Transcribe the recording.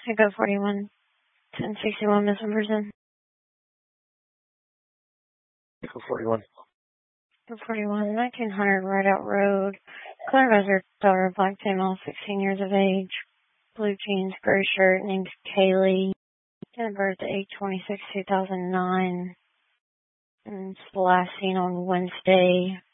Echo 41, 1061 missing person. Echo 41. Echo 41, 1900 Rideout Road. Color visor, daughter, black female, 16 years of age. Blue jeans, gray shirt, name's Kaylee. Date of birth 8/26/2009. And it's the last seen on Wednesday,